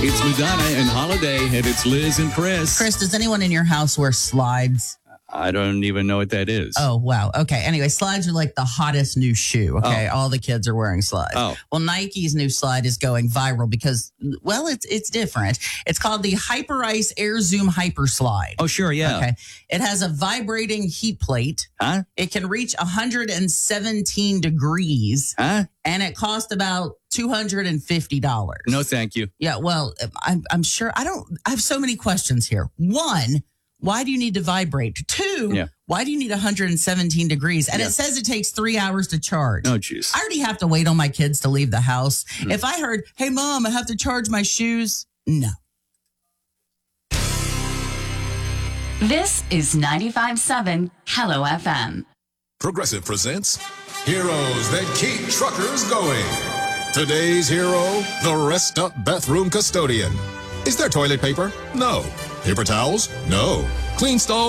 It's Madonna and Holiday, and it's Liz and Chris. Chris, does anyone in your house wear slides? I don't even know what that is. Oh, wow. Okay. Anyway, slides are like the hottest new shoe. Okay. All the kids are wearing slides. Oh. Well, Nike's new slide is going viral because, well, it's different. It's called the HyperIce Air Zoom Hyper Slide. Oh, sure, yeah. Okay. It has a vibrating heat plate. Huh? It can reach 117 degrees. Huh? And it cost about $250. No, thank you. Yeah, well, I'm sure I have so many questions here. One, why do you need to vibrate? Two, why do you need 117 degrees? And it says it takes 3 hours to charge. Oh, jeez. I already have to wait on my kids to leave the house. If I heard, hey, Mom, I have to charge my shoes. No. This is 95.7 Hello FM. Progressive presents Heroes That Keep Truckers Going. Today's hero, the Rest Up Bathroom Custodian. Is there toilet paper? No. Paper towels? No. Clean stalls?